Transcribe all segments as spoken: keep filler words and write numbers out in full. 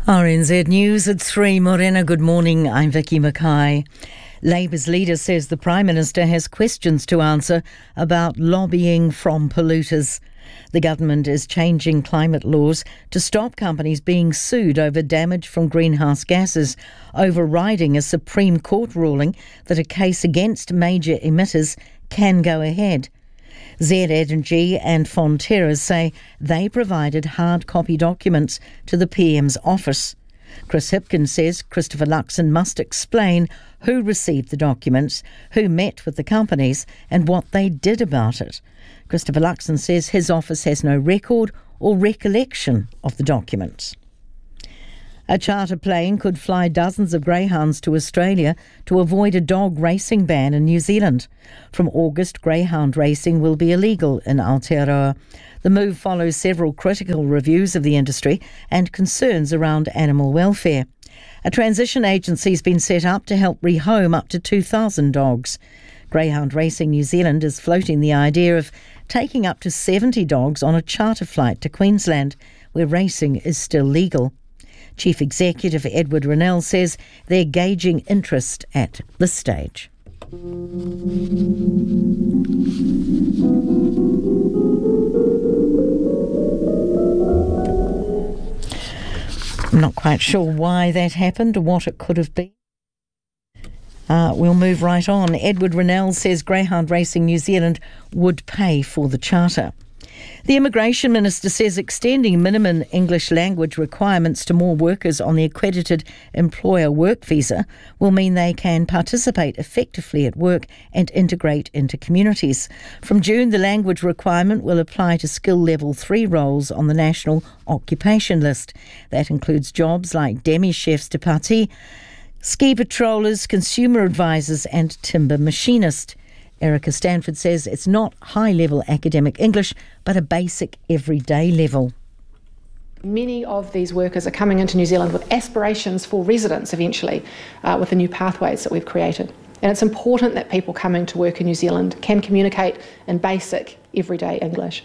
R N Z News at three. Morena, good morning. I'm Vicky Mackay. Labour's leader says the Prime Minister has questions to answer about lobbying from polluters. The government is changing climate laws to stop companies being sued over damage from greenhouse gases, overriding a Supreme Court ruling that a case against major emitters can go ahead. Z Energy and Fonterra say they provided hard copy documents to the P M's office. Chris Hipkins says Christopher Luxon must explain who received the documents, who met with the companies and what they did about it. Christopher Luxon says his office has no record or recollection of the documents. A charter plane could fly dozens of greyhounds to Australia to avoid a dog racing ban in New Zealand. From August, greyhound racing will be illegal in Aotearoa. The move follows several critical reviews of the industry and concerns around animal welfare. A transition agency has been set up to help rehome up to two thousand dogs. Greyhound Racing New Zealand is floating the idea of taking up to seventy dogs on a charter flight to Queensland, where racing is still legal. Chief Executive Edward Rennell says they're gauging interest at this stage. I'm not quite sure why that happened or what it could have been. Uh, we'll move right on. Edward Rennell says Greyhound Racing New Zealand would pay for the charter. The Immigration Minister says extending minimum English language requirements to more workers on the accredited employer work visa will mean they can participate effectively at work and integrate into communities. From June, the language requirement will apply to skill level three roles on the national occupation list. That includes jobs like demi-chefs de partie, ski patrollers, consumer advisors and timber machinist. Erica Stanford says it's not high-level academic English, but a basic everyday level. Many of these workers are coming into New Zealand with aspirations for residence eventually, uh, with the new pathways that we've created. And it's important that people coming to work in New Zealand can communicate in basic everyday English.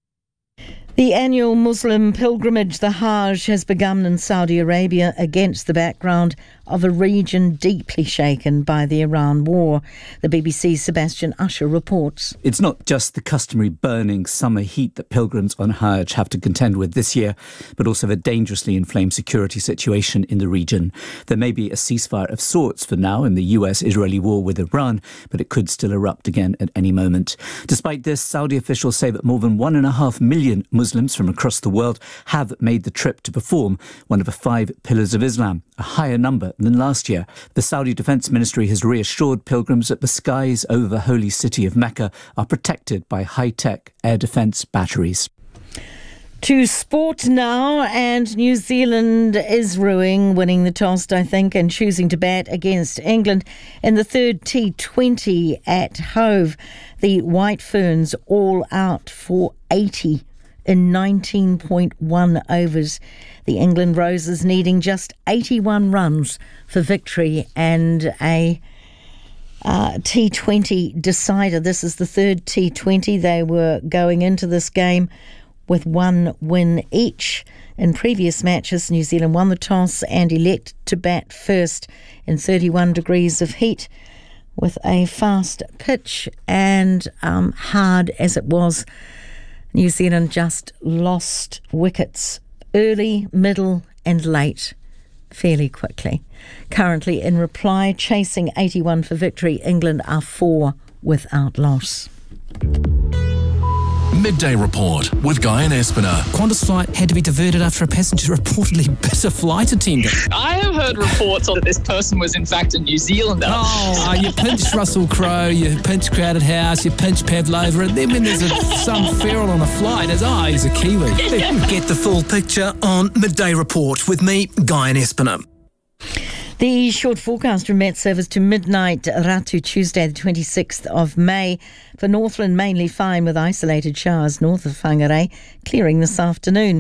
The annual Muslim pilgrimage, the Hajj, has begun in Saudi Arabia against the background of a region deeply shaken by the Iran war. The B B C's Sebastian Usher reports. It's not just the customary burning summer heat that pilgrims on Hajj have to contend with this year, but also the dangerously inflamed security situation in the region. There may be a ceasefire of sorts for now in the U S-Israeli war with Iran, but it could still erupt again at any moment. Despite this, Saudi officials say that more than one and a half million Muslims from across the world have made the trip to perform one of the five pillars of Islam, a higher number than last year. The Saudi Defence Ministry has reassured pilgrims that the skies over the holy city of Mecca are protected by high-tech air defence batteries. To sport now, and New Zealand is ruining, winning the toss, I think, and choosing to bat against England in the third T twenty at Hove. The White Ferns all out for eighty in nineteen point one overs. The England Roses needing just eighty-one runs for victory and a uh, T twenty decider. This is the third T twenty. They were going into this game with one win each. In previous matches, New Zealand won the toss and elected to bat first in thirty-one degrees of heat with a fast pitch, and um, hard as it was, New Zealand just lost wickets early, middle and late fairly quickly. Currently in reply, chasing eighty-one for victory, England are four without loss. Midday Report with Guy and Espiner. Qantas flight had to be diverted after a passenger reportedly bit a flight attendant. I have heard reports on that this person was in fact a New Zealander. Oh, uh, you pinch Russell Crowe, you pinch Crowded House, you pinch Pavlova, and then when there's a, some feral on a flight, it's, oh, he's a Kiwi. Get the full picture on Midday Report with me, Guy and Espiner. The short forecast from Met Service to midnight Ratu Tuesday the twenty-sixth of May. For Northland, mainly fine with isolated showers north of Whangarei, clearing this afternoon.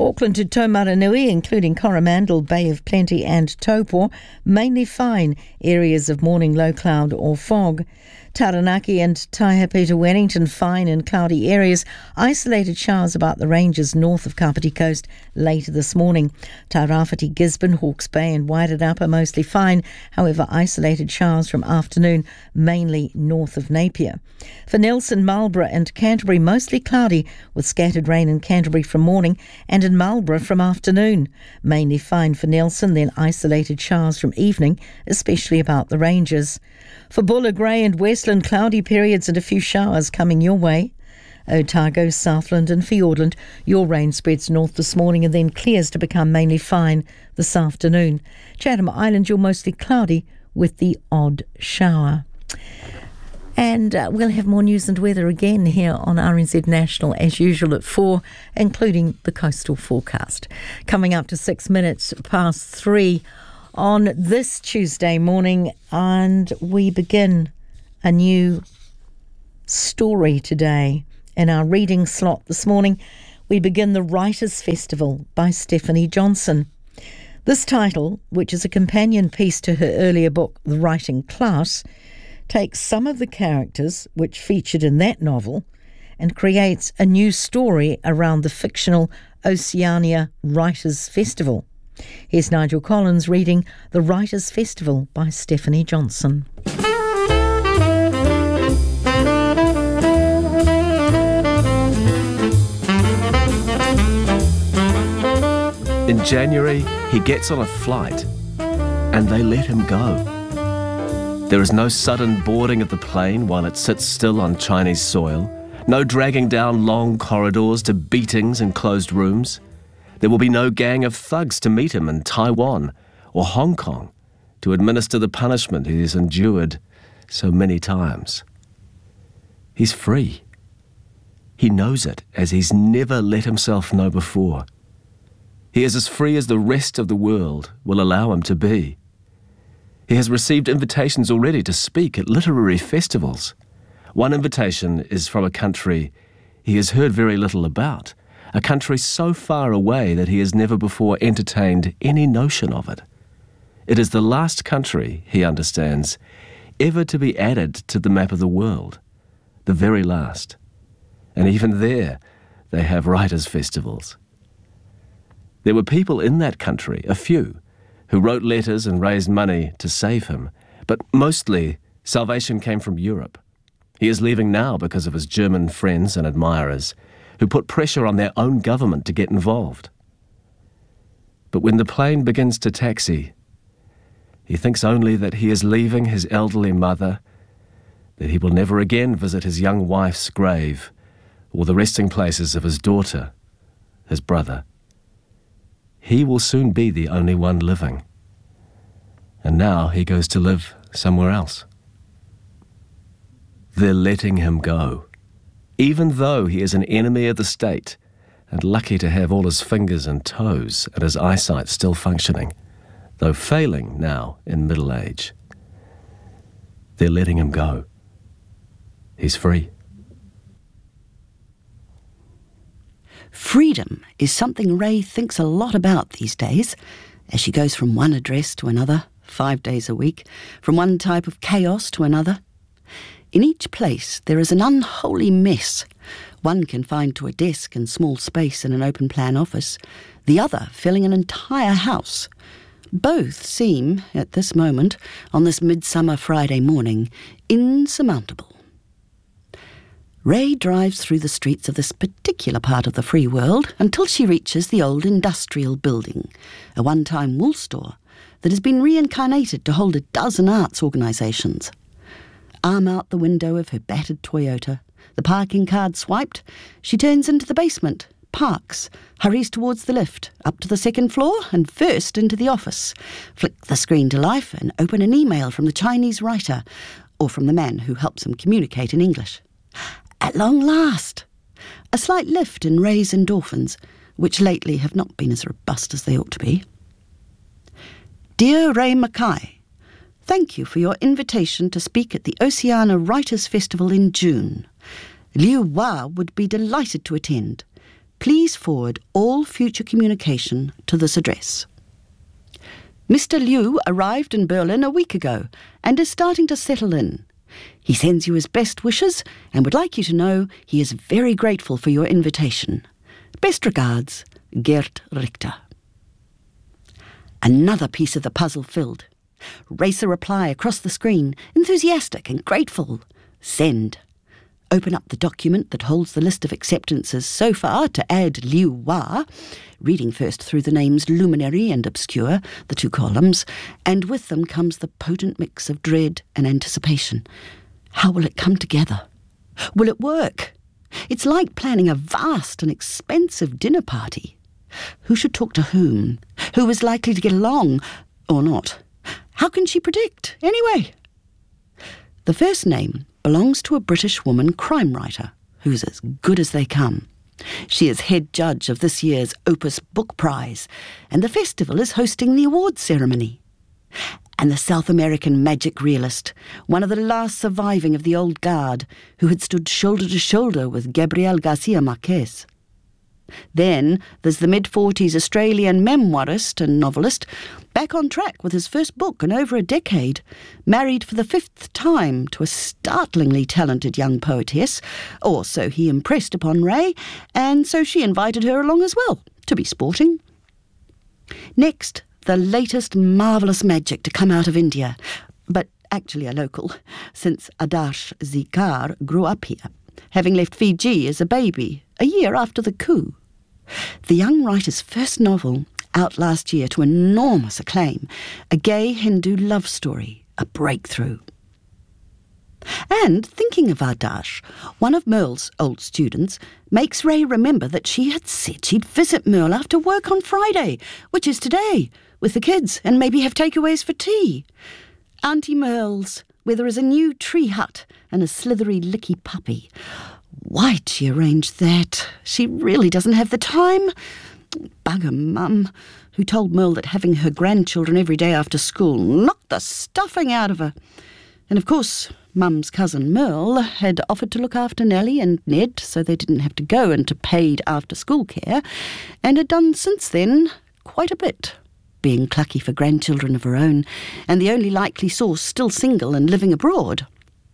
Auckland to Taumaranui, including Coromandel, Bay of Plenty and Taupo, mainly fine, areas of morning low cloud or fog. Taranaki and Taihape to Wellington, fine and cloudy areas. Isolated showers about the ranges north of Kapiti Coast later this morning. Tairāwhiti, Gisborne, Hawke's Bay and Wairarapa mostly fine. However, isolated showers from afternoon, mainly north of Napier. For Nelson, Marlborough and Canterbury, mostly cloudy with scattered rain in Canterbury from morning and in Marlborough from afternoon. Mainly fine for Nelson, then isolated showers from evening, especially about the ranges. For Buller, Grey and Westland, cloudy periods and a few showers coming your way. Otago, Southland and Fiordland, your rain spreads north this morning and then clears to become mainly fine this afternoon. Chatham Island, you're mostly cloudy with the odd shower. And uh, we'll have more news and weather again here on R N Z National as usual at four, including the coastal forecast. Coming up to six minutes past three on this Tuesday morning, and we begin a new story today. In our reading slot this morning, we begin The Writers' Festival by Stephanie Johnson. This title, which is a companion piece to her earlier book, The Writing Class, takes some of the characters which featured in that novel and creates a new story around the fictional Oceania Writers' Festival. Here's Nigel Collins reading The Writers' Festival by Stephanie Johnson. In January, he gets on a flight and they let him go. There is no sudden boarding of the plane while it sits still on Chinese soil, no dragging down long corridors to beatings in closed rooms. There will be no gang of thugs to meet him in Taiwan or Hong Kong to administer the punishment he has endured so many times. He's free. He knows it as he's never let himself know before. He is as free as the rest of the world will allow him to be. He has received invitations already to speak at literary festivals. One invitation is from a country he has heard very little about, a country so far away that he has never before entertained any notion of it. It is the last country, he understands, ever to be added to the map of the world, the very last. And even there, they have writers' festivals. There were people in that country, a few, who wrote letters and raised money to save him, but mostly salvation came from Europe. He is leaving now because of his German friends and admirers, who put pressure on their own government to get involved. But when the plane begins to taxi, he thinks only that he is leaving his elderly mother, that he will never again visit his young wife's grave or the resting places of his daughter, his brother. He will soon be the only one living. And now he goes to live somewhere else. They're letting him go, even though he is an enemy of the state and lucky to have all his fingers and toes and his eyesight still functioning, though failing now in middle age. They're letting him go. He's free. Freedom is something Ray thinks a lot about these days, as she goes from one address to another, five days a week, from one type of chaos to another. In each place there is an unholy mess, one confined to a desk and small space in an open-plan office, the other filling an entire house. Both seem, at this moment, on this midsummer Friday morning, insurmountable. Ray drives through the streets of this particular part of the free world until she reaches the old industrial building, a one-time wool store that has been reincarnated to hold a dozen arts organisations. Arm out the window of her battered Toyota, the parking card swiped, she turns into the basement, parks, hurries towards the lift, up to the second floor and first into the office, flick the screen to life and open an email from the Chinese writer, or from the man who helps him communicate in English. At long last! A slight lift in Ray's endorphins, which lately have not been as robust as they ought to be. Dear Ray Mackay, thank you for your invitation to speak at the Oceania Writers' Festival in June. Liu Hua would be delighted to attend. please forward all future communication to this address. Mister Liu arrived in Berlin a week ago and is starting to settle in. He sends you his best wishes and would like you to know he is very grateful for your invitation. Best regards, Gert Richter. Another piece of the puzzle filled. Race a reply across the screen, enthusiastic and grateful. Send. Open up the document that holds the list of acceptances so far to add Liu Hua, reading first through the names luminary and obscure, the two columns, and with them comes the potent mix of dread and anticipation. How will it come together? Will it work? It's like planning a vast and expensive dinner party. Who should talk to whom? Who is likely to get along, or not? How can she predict, anyway? The first name belongs to a British woman crime writer who's as good as they come. She is head judge of this year's Opus Book Prize, and the festival is hosting the awards ceremony. And the South American magic realist, one of the last surviving of the old guard, who had stood shoulder to shoulder with Gabriel Garcia Marquez. Then there's the mid-forties Australian memoirist and novelist, back on track with his first book in over a decade, married for the fifth time to a startlingly talented young poetess, or so he impressed upon Ray, and so she invited her along as well, to be sporting. Next, the latest marvellous magic to come out of India, but actually a local, since Adarsh Zikar grew up here, having left Fiji as a baby, a year after the coup. The young writer's first novel, out last year to enormous acclaim, a gay Hindu love story, a breakthrough. And, thinking of Adarsh, one of Merle's old students makes Ray remember that she had said she'd visit Merle after work on Friday, which is today, with the kids, and maybe have takeaways for tea. Auntie Merle's, where there is a new tree hut and a slithery licky puppy. Why'd she arrange that? She really doesn't have the time. Bugger Mum, who told Merle that having her grandchildren every day after school knocked the stuffing out of her. And of course, Mum's cousin Merle had offered to look after Nellie and Ned so they didn't have to go into paid after-school care, and had done since then quite a bit, being clucky for grandchildren of her own, and the only likely source still single and living abroad.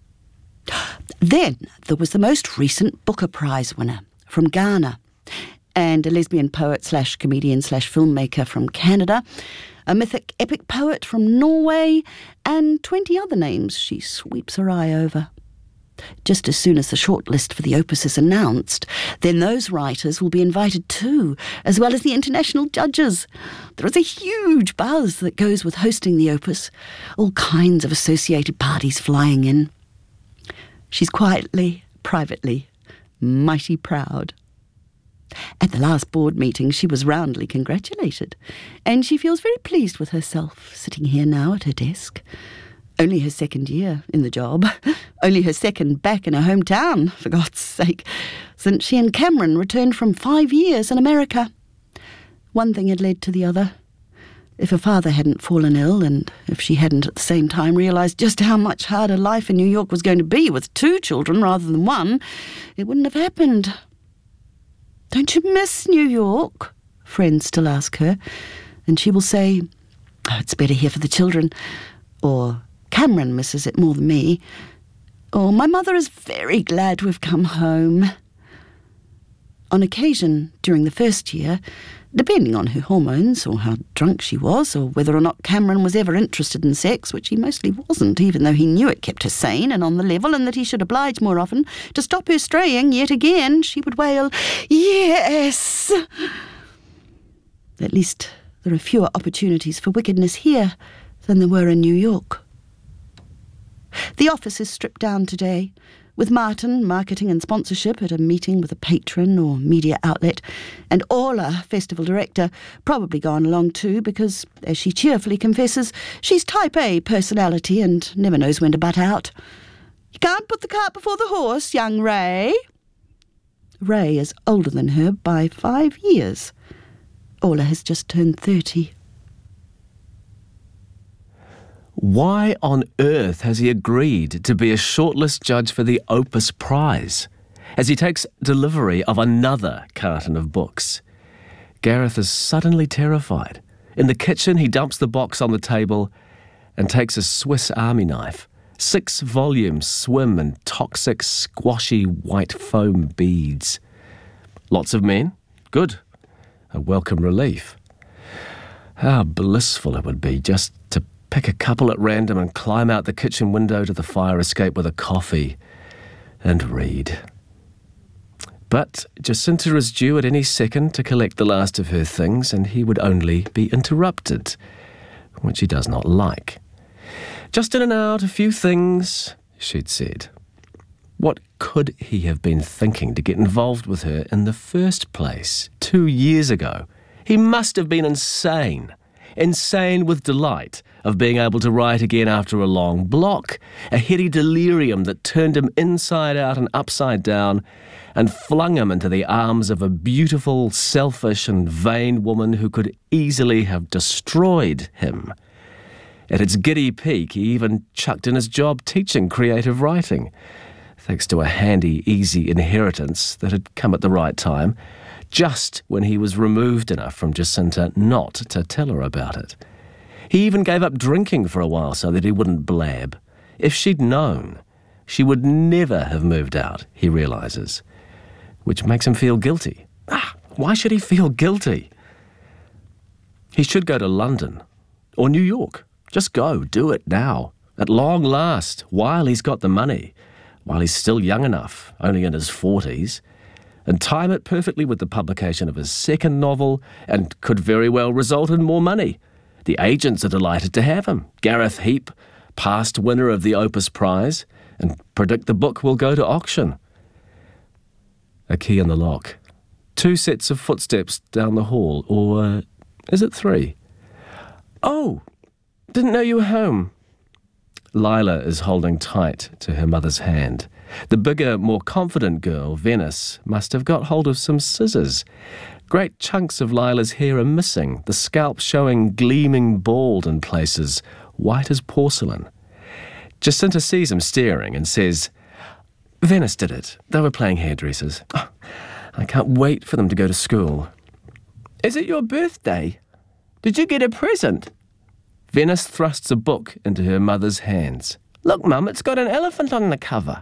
Then there was the most recent Booker Prize winner from Ghana, and a lesbian poet slash comedian slash filmmaker from Canada, a mythic epic poet from Norway, and twenty other names she sweeps her eye over. Just as soon as the shortlist for the Opus is announced, then those writers will be invited too, as well as the international judges. There is a huge buzz that goes with hosting the Opus, all kinds of associated parties flying in. She's quietly, privately, mighty proud. At the last board meeting, she was roundly congratulated, and she feels very pleased with herself, sitting here now at her desk. Only her second year in the job, only her second back in her hometown, for God's sake, since she and Cameron returned from five years in America. One thing had led to the other. If her father hadn't fallen ill, and if she hadn't at the same time realised just how much harder life in New York was going to be with two children rather than one, it wouldn't have happened. Don't you miss New York? Friends still ask her, and she will say, oh, it's better here for the children, or Cameron misses it more than me, or my mother is very glad we've come home. On occasion, during the first year, depending on her hormones or how drunk she was, or whether or not Cameron was ever interested in sex, which he mostly wasn't, even though he knew it kept her sane and on the level, and that he should oblige more often to stop her straying yet again, she would wail, yes! At least there are fewer opportunities for wickedness here than there were in New York. The office is stripped down today, with Martin, marketing and sponsorship, at a meeting with a patron or media outlet, and Orla, festival director, probably gone along too because, as she cheerfully confesses, she's type A personality and never knows when to butt out. You can't put the cart before the horse, young Ray. Ray is older than her by five years. Orla has just turned thirty. Why on earth has he agreed to be a shortlist judge for the Opus Prize? As he takes delivery of another carton of books, Gareth is suddenly terrified. In the kitchen, he dumps the box on the table and takes a Swiss Army knife. Six volumes swim in toxic, squashy white foam beads. Lots of men? Good. A welcome relief. How blissful it would be just to pick a couple at random and climb out the kitchen window to the fire escape with a coffee and read. But Jacinta is due at any second to collect the last of her things, and he would only be interrupted, which he does not like. Just in and out, a few things, she'd said. What could he have been thinking to get involved with her in the first place, two years ago? He must have been insane. Insane with delight of being able to write again after a long block, a heady delirium that turned him inside out and upside down and flung him into the arms of a beautiful, selfish and vain woman who could easily have destroyed him. At its giddy peak, he even chucked in his job teaching creative writing, thanks to a handy, easy inheritance that had come at the right time, just when he was removed enough from Jacinta not to tell her about it. He even gave up drinking for a while so that he wouldn't blab. If she'd known, she would never have moved out, he realises, which makes him feel guilty. Ah, why should he feel guilty? He should go to London or New York. Just go, do it now, at long last, while he's got the money, while he's still young enough, only in his forties, and time it perfectly with the publication of his second novel, and could very well result in more money. The agents are delighted to have him. Gareth Heap, past winner of the Opus Prize, and predict the book will go to auction. A key in the lock. Two sets of footsteps down the hall, or uh, is it three? Oh, didn't know you were home. Lila is holding tight to her mother's hand. The bigger, more confident girl, Venice, must have got hold of some scissors. Great chunks of Lila's hair are missing, the scalp showing gleaming bald in places, white as porcelain. Jacinta sees him staring and says, Venice did it. They were playing hairdressers. Oh, I can't wait for them to go to school. Is it your birthday? Did you get a present? Venice thrusts a book into her mother's hands. Look, Mum, it's got an elephant on the cover.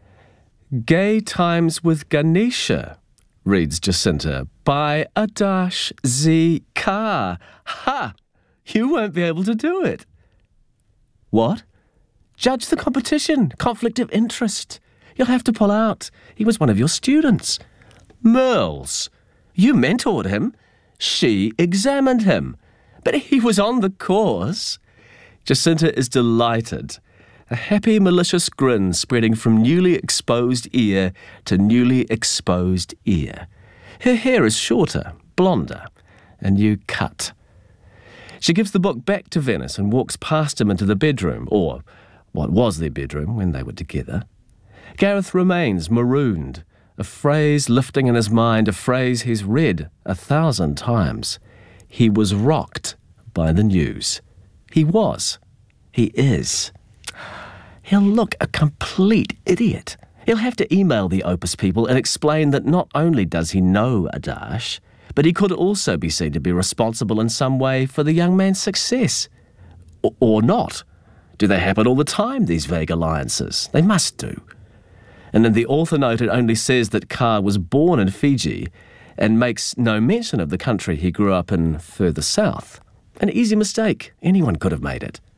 Gay Times with Ganesha, reads Jacinta, by Adash Z. Kar. Ha! You won't be able to do it. What? Judge the competition. Conflict of interest. You'll have to pull out. He was one of your students. Merles. You mentored him. She examined him. But he was on the course. Jacinta is delighted. A happy, malicious grin spreading from newly exposed ear to newly exposed ear. Her hair is shorter, blonder, a new cut. She gives the book back to Venice and walks past him into the bedroom, or what was their bedroom when they were together. Gareth remains marooned, a phrase lifting in his mind, a phrase he's read a thousand times. He was rocked by the news. He was. He is. He'll look a complete idiot. He'll have to email the Opus people and explain that not only does he know Adash, but he could also be seen to be responsible in some way for the young man's success. O- or not. Do they happen all the time, these vague alliances? They must do. And in the author note, it only says that Kar was born in Fiji and makes no mention of the country he grew up in further south. An easy mistake. Anyone could have made it.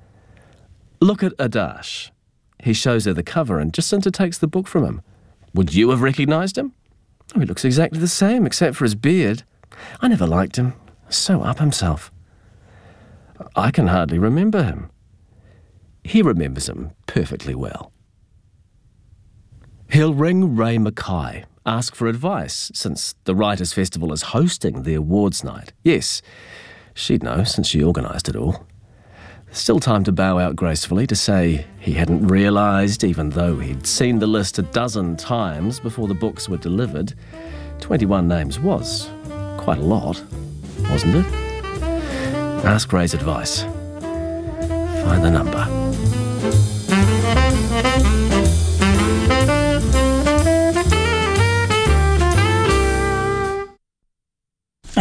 Look at Adash. He shows her the cover and Jacinta takes the book from him. Would you have recognised him? Oh, he looks exactly the same, except for his beard. I never liked him. So up himself. I can hardly remember him. He remembers him perfectly well. He'll ring Ray Mackay, ask for advice, since the Writers' Festival is hosting the awards night. Yes, she'd know, since she organised it all. Still time to bow out gracefully, to say he hadn't realised, even though he'd seen the list a dozen times before the books were delivered. Twenty-one names was quite a lot, wasn't it? Ask Ray's advice. Find the number.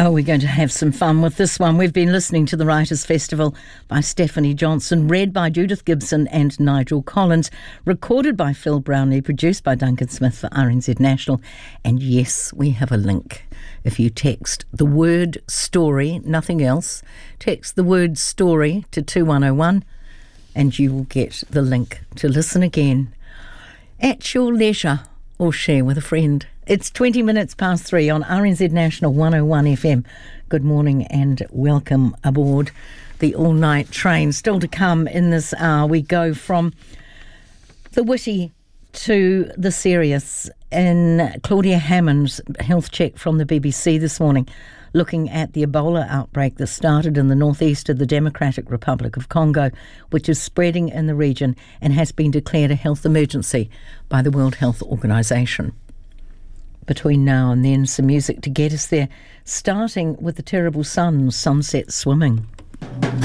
Oh, we're going to have some fun with this one. We've been listening to The Writers' Festival by Stephanie Johnson, read by Judith Gibson and Nigel Collins, recorded by Phil Brownlee, produced by Duncan Smith for R N Z National. And yes, we have a link. If you text the word story, nothing else, text the word story to two one oh one and you will get the link to listen again at your leisure or share with a friend. It's twenty minutes past three on R N Z National one oh one F M. Good morning and welcome aboard the all-night train. Still to come in this hour, we go from the witty to the serious in Claudia Hammond's health check from the B B C this morning, looking at the Ebola outbreak that started in the northeast of the Democratic Republic of Congo, which is spreading in the region and has been declared a health emergency by the World Health Organization. Between now and then, some music to get us there, starting with the Terrible Sun, Sunset Swimming.